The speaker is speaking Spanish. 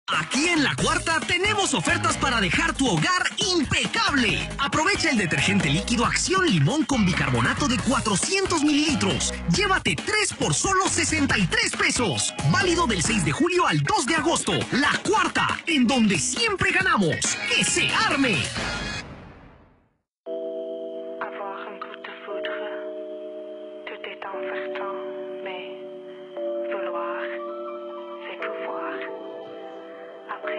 Aquí en La Cuarta tenemos ofertas para dejar tu hogar impecable. Aprovecha el detergente líquido Acción Limón con bicarbonato de 400 mililitros. Llévate 3 por solo 63 pesos. Válido del 6 de julio al 2 de agosto. La Cuarta, en donde siempre ganamos. ¡Que se arme!